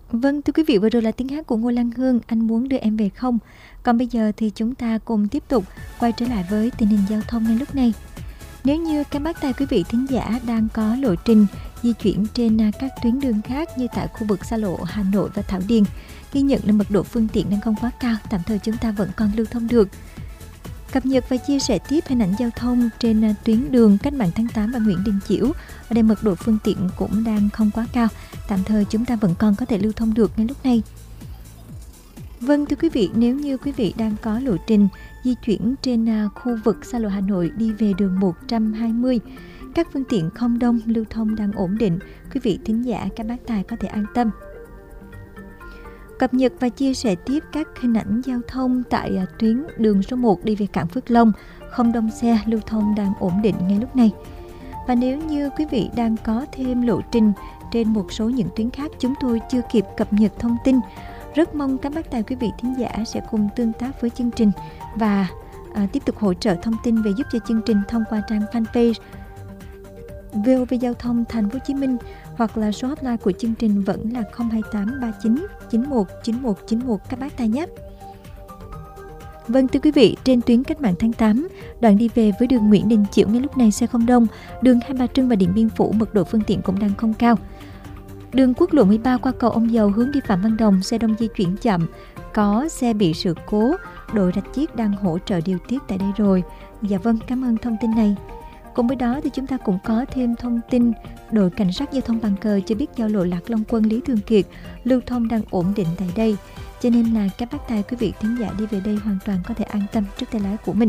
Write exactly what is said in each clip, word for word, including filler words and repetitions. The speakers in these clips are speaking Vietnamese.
Vâng, thưa quý vị, vừa rồi là tiếng hát của Ngô Lan Hương, Anh muốn đưa em về không? Còn bây giờ thì chúng ta cùng tiếp tục quay trở lại với tình hình giao thông ngay lúc này. Nếu như các bác tài quý vị thính giả đang có lộ trình di chuyển trên các tuyến đường khác như tại khu vực xa lộ Hà Nội và Thảo Điền, ghi nhận là mật độ phương tiện đang không quá cao, tạm thời chúng ta vẫn còn lưu thông được. Cập nhật và chia sẻ tiếp hình ảnh giao thông trên tuyến đường Cách mạng tháng tám và Nguyễn Đình Chiểu. Ở đây mật độ phương tiện cũng đang không quá cao, tạm thời chúng ta vẫn còn có thể lưu thông được ngay lúc này. Vâng, thưa quý vị, nếu như quý vị đang có lộ trình di chuyển trên khu vực xa lộ Hà Nội đi về đường một trăm hai mươi, các phương tiện không đông, lưu thông đang ổn định, quý vị thính giả các bác tài có thể an tâm. Cập nhật và chia sẻ tiếp các hình ảnh giao thông tại tuyến đường số một đi về cảng Phước Long, không đông xe, lưu thông đang ổn định ngay lúc này. Và nếu như quý vị đang có thêm lộ trình trên một số những tuyến khác chúng tôi chưa kịp cập nhật thông tin, rất mong các bác tài quý vị thính giả sẽ cùng tương tác với chương trình và à, tiếp tục hỗ trợ thông tin về giúp cho chương trình thông qua trang fanpage vê o vê Giao thông Thành phố Hồ Chí Minh, hoặc là số hotline của chương trình vẫn là không hai tám ba chín chín một chín một chín một các bác tài nhé. Vâng, thưa quý vị, trên tuyến Cách mạng tháng tám, đoạn đi về với đường Nguyễn Đình Chiểu ngay lúc này xe không đông, đường Hai Bà Trưng và Điện Biên Phủ mật độ phương tiện cũng đang không cao. Đường quốc lộ mười ba qua cầu Ông Dầu hướng đi Phạm Văn Đồng, xe đông di chuyển chậm, có xe bị sự cố, đội Rạch Chiếc đang hỗ trợ điều tiết tại đây rồi. Dạ vâng, cảm ơn thông tin này. Cùng với đó thì chúng ta cũng có thêm thông tin đội cảnh sát giao thông Bàn Cờ cho biết giao lộ Lạc Long Quân Lý Thường Kiệt lưu thông đang ổn định tại đây, cho nên là các bác tài quý vị thính giả đi về đây hoàn toàn có thể an tâm trước tay lái của mình.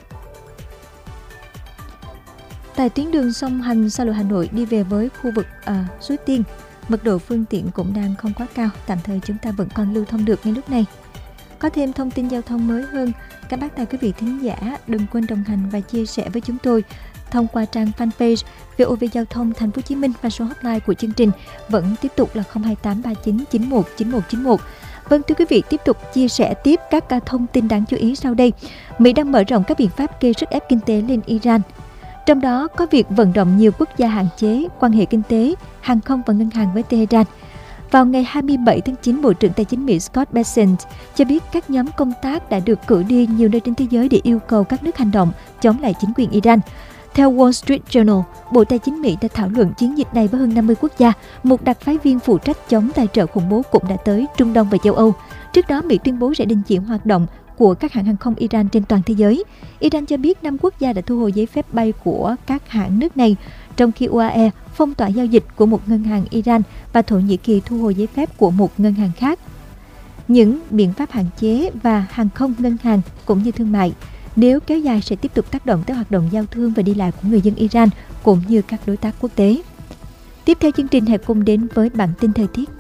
Tại tuyến đường song hành xa lộ Hà Nội đi về với khu vực à, Suối Tiên, mật độ phương tiện cũng đang không quá cao, tạm thời chúng ta vẫn còn lưu thông được ngay lúc này. Có thêm thông tin giao thông mới hơn, các bác tài quý vị thính giả đừng quên đồng hành và chia sẻ với chúng tôi thông qua trang fanpage vê o vê Giao thông Thành phố Hồ Chí Minh, và số hotline của chương trình vẫn tiếp tục là không hai tám ba chín chín một chín một chín một. Vâng, thưa quý vị, tiếp tục chia sẻ tiếp các thông tin đáng chú ý sau đây. Mỹ đang mở rộng các biện pháp gây sức ép kinh tế lên Iran. Trong đó có việc vận động nhiều quốc gia hạn chế quan hệ kinh tế, hàng không và ngân hàng với Tehran. Vào ngày hai mươi bảy tháng chín, Bộ trưởng Tài chính Mỹ Scott Bessent cho biết các nhóm công tác đã được cử đi nhiều nơi trên thế giới để yêu cầu các nước hành động chống lại chính quyền Iran. Theo Wall Street Journal, Bộ Tài chính Mỹ đã thảo luận chiến dịch này với hơn năm mươi quốc gia. Một đặc phái viên phụ trách chống tài trợ khủng bố cũng đã tới Trung Đông và châu Âu. Trước đó, Mỹ tuyên bố sẽ đình chỉ hoạt động của các hãng hàng không Iran trên toàn thế giới. Iran cho biết năm quốc gia đã thu hồi giấy phép bay của các hãng nước này, trong khi u a e phong tỏa giao dịch của một ngân hàng Iran và Thổ Nhĩ Kỳ thu hồi giấy phép của một ngân hàng khác. Những biện pháp hạn chế và hàng không, ngân hàng cũng như thương mại nếu kéo dài sẽ tiếp tục tác động tới hoạt động giao thương và đi lại của người dân Iran cũng như các đối tác quốc tế. Tiếp theo chương trình, hãy cùng đến với bản tin thời tiết